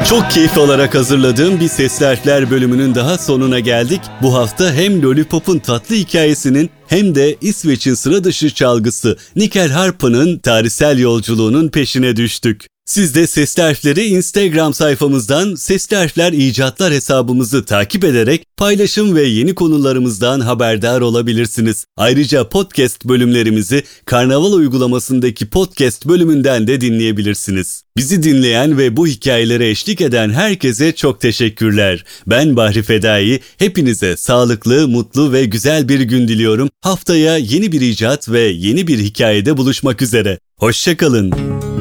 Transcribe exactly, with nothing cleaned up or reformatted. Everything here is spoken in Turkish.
Çok keyif alarak hazırladığım bir Sesli Harfler bölümünün daha sonuna geldik. Bu hafta hem Lollipop'un tatlı hikayesinin hem de İsveç'in sıra dışı çalgısı Nickel Harpa'nın tarihsel yolculuğunun peşine düştük. Siz de Sesli Harfleri Instagram sayfamızdan Sesli Harfler İcatlar hesabımızı takip ederek paylaşım ve yeni konularımızdan haberdar olabilirsiniz. Ayrıca podcast bölümlerimizi Karnaval uygulamasındaki podcast bölümünden de dinleyebilirsiniz. Bizi dinleyen ve bu hikayelere eşlik eden herkese çok teşekkürler. Ben Bahri Fedai, hepinize sağlıklı, mutlu ve güzel bir gün diliyorum. Haftaya yeni bir icat ve yeni bir hikayede buluşmak üzere. Hoşça kalın.